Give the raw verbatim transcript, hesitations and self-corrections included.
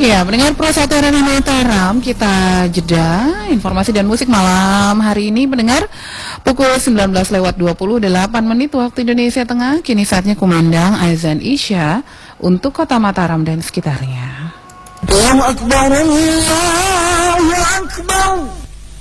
Ya, mendengar Pro satu Arena Mataram, kita jeda informasi dan musik malam hari ini mendengar pukul sembilan belas lewat dua puluh delapan menit waktu Indonesia Tengah. Kini saatnya kumandang azan Isya untuk kota Mataram dan sekitarnya. Allahu Akbar, Allahu Akbar.